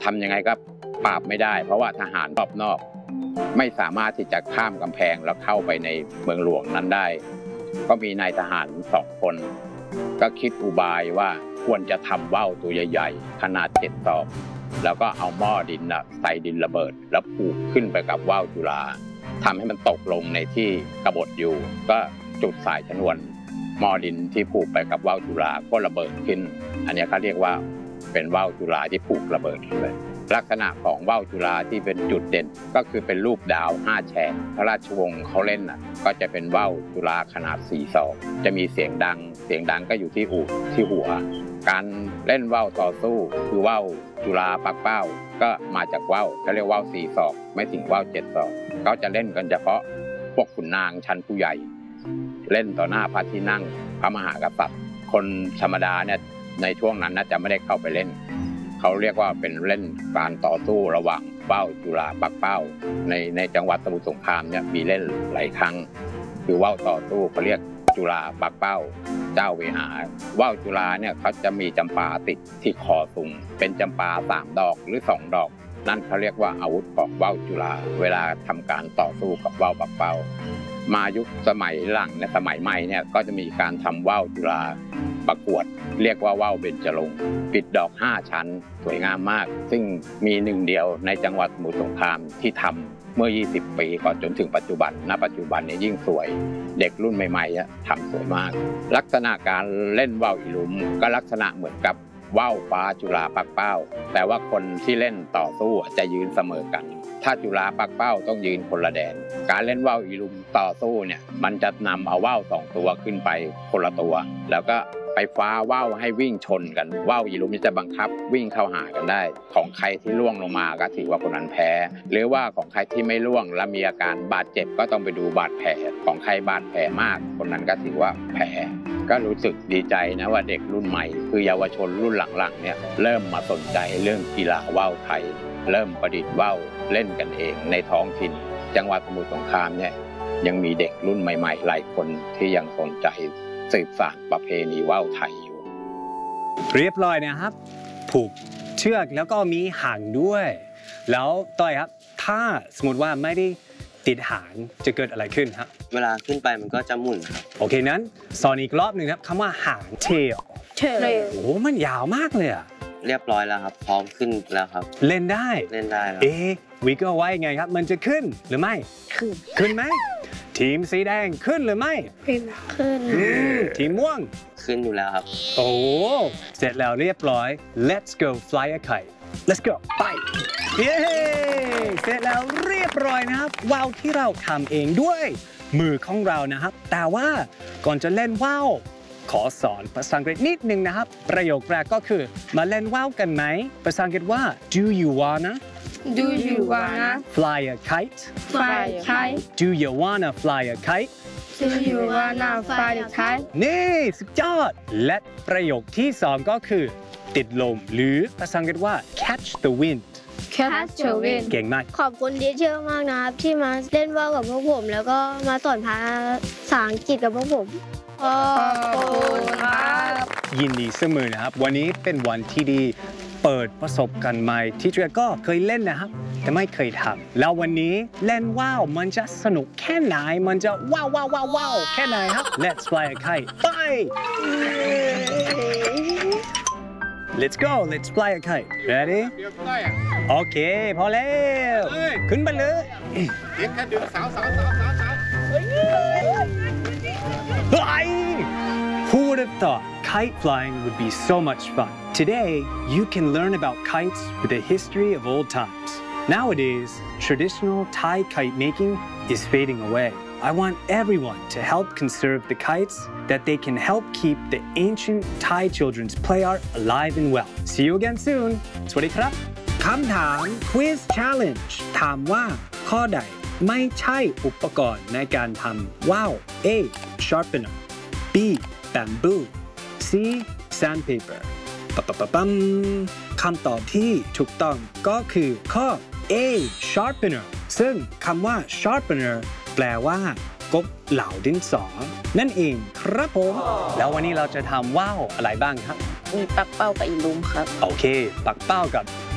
ำยังไงก็ปราบไม่ได้เพราะว่าทหารรอบนอกไม่สามารถที่จะข้ามกำแพงแล้วเข้าไปในเมืองหลวงนั้นได้ก็มีนายทหาร2 คนก็คิดอุบายว่าควรจะทำว่าวตัวใหญ่ๆขนาด7 ศอกแล้วก็เอาหม้อดินใส่ดินระเบิดแล้วผูกขึ้นไปกับว่าวจุฬาทำให้มันตกลงในที่กบฏอยู่ก็จุดสายชนวนหม้อดินที่ผูกไปกับว่าวจุฬาก็ระเบิดขึ้นอันนี้เขาเรียกว่าเป็นว่าวจุฬาที่ผูกระเบิดขึ้นเลยลักษณะของว่าวจุฬาที่เป็นจุดเด่นก็คือเป็นรูปดาว5 แฉกพระราชวงศ์เขาเล่นก็จะเป็นว่าวจุฬาขนาด4 ศอกจะมีเสียงดังก็อยู่ที่อู่ที่หัวการเล่นว่าวต่อสู้คือว่าวจุฬาปักเป้าก็มาจากว่าวเขาเรียกว่าว4 ศอกไม่ถึงว่าว7 ศอกเขาจะเล่นกันเฉพาะพวกขุนนางชั้นผู้ใหญ่เล่นต่อหน้าพระที่นั่งพระมหากษัตริย์คนธรรมดาเนี่ยในช่วงนั้นน่าจะไม่ได้เข้าไปเล่นเขาเรียกว่าเป็นเล่นการต่อสู้ระหว่างว่าวจุฬาปักเป้าในจังหวัดสมุทรสงครามเนี่ยมีเล่นหลายครั้งคือว่าวต่อสู้เขาเรียกจุฬาปักเป้าเจ้าเวหาว่าวจุฬาเนี่ยเขาจะมีจำปาติดที่คอสูงเป็นจำปา3 ดอกหรือ2 ดอกนั่นเขาเรียกว่าอาวุธของว่าวจุฬาเวลาทำการต่อสู้กับว่าวปักเป้ามายุคสมัยหลังในสมัยใหม่เนี่ยก็จะมีการทำว่าวจุฬาประกวดเรียกว่าว่าวเบญจรงค์ปิดดอก5 ชั้นสวยงามมากซึ่งมี1 เดียวในจังหวัดสมุทรสงครามที่ทำเมื่อ20 ปีก่อนจนถึงปัจจุบันณปัจจุบันนี้ยิ่งสวยเด็กรุ่นใหม่ๆทำสวยมากลักษณะการเล่นว่าวอีลุมก็ลักษณะเหมือนกับว่าวฟ้าจุฬาปักเป้าแต่ว่าคนที่เล่นต่อสู้จะยืนเสมอกันถ้าจุฬาปักเป้าต้องยืนคนละแดนการเล่นว่าวอีลุมต่อสู้เนี่ยมันจะนำเอาว่าว2 ตัวขึ้นไปคนละตัวแล้วก็ไปฟ้าว่าวให้วิ่งชนกันว่าวอีลุมจะบังคับวิ่งเข้าหากันได้ของใครที่ล่วงลงมาก็ถือว่าคนนั้นแพ้หรือว่าของใครที่ไม่ล่วงและมีอาการบาดเจ็บก็ต้องไปดูบาดแผลของใครบาดแผลมากคนนั้นก็ถือว่าแพ้ก็รู้สึกดีใจนะว่าเด็กรุ่นใหม่คือเยาวชนรุ่นหลังๆเนี่ยเริ่มมาสนใจเรื่องกีฬาว่าวไทยเริ่มประดิษฐ์ว่าวเล่นกันเองในท้องถิ่นจังหวัดสมุทรสงครามเนี่ยยังมีเด็กรุ่นใหม่ๆหลายคนที่ยังสนใจสืบสานประเพณีว่าวไทยอยู่เรียบร้อยนะครับผูกเชือกแล้วก็มีหางด้วยแล้วต่อยครับถ้าสมมติว่าไม่ได้ติดหางจะเกิดอะไรขึ้นครับเวลาขึ้นไปมันก็จะหมุนครับโอเคนั้นสอนอีกรอบหนึ่งครับคำว่าหาง tail โอ้มันยาวมากเลยอะเรียบร้อยแล้วครับพร้อมขึ้นแล้วครับเล่นได้ครับวิกเกอร์ไว้ไงครับมันจะขึ้นหรือไม่ขึ้นไหมทีมสีแดงขึ้นหรือไม่ขึ้นทีมม่วงขึ้นอยู่แล้วครับโอ้เสร็จแล้วเรียบร้อย let's go fly a kite let's go ไปเย้เสร็จแล้วเรียบร้อยนะครับว่าวที่เราทำเองด้วยมือของเรานะครับแต่ว่าก่อนจะเล่นว่าวขอสอนภาษาอังกฤษนิดนึงนะครับประโยคแรกก็คือมาเล่นว่าวกันไหมภาษาอังกฤษว่า do you wanna fly a kite do you wanna fly a kiteนี่สุดยอดและประโยคที่2ก็คือติดลมหรือภาษาอังกฤษว่า catch the wind เก่งมากขอบคุณทีเชอร์มากนะครับที่มาเล่นว่าวกับพวกผมแล้วก็มาสอนภาษาอังกฤษกับพวกผมขอบคุณครับยินดีเสมอนะครับวันนี้เป็นวันที่ดีเปิดประสบการณ์ใหม่ที่เจอก็เคยเล่นนะครับแต่ไม่เคยทำแล้ววันนี้เล่นว่าวมันจะสนุกแค่ไหนมันจะว้าวแค่ไหนครับ Let's fly a kite ไป Let's go Let's fly a kite Ready โอเคพอแล้วขึ้นไปเลยเด็กแค่ดึงสาว Who would have thought kite flying would be so much fun? Today, you can learn about kites with the history of old times. Nowadays, traditional Thai kite making is fading away. I want everyone to help conserve the kites that they can help keep the ancient Thai children's play art alive and well. See you again soon. สวัสดีครับคำถาม Quiz Challenge ถามว่าข้อใดไม่ใช่อุปกรณ์ในการทำว่าว A. Sharpener B. Bamboo C. Sandpaper คำตอบที่ถูกต้องก็คือข้อ A. Sharpener ซึ่งคำว่า Sharpener แปลว่ากบเหลาดินสอนั่นเองครับผมแล้ววันนี้เราจะทำว่าวอะไรบ้างครับมีปักเป้ากับอีลุมครับโอเคปักเป้ากับ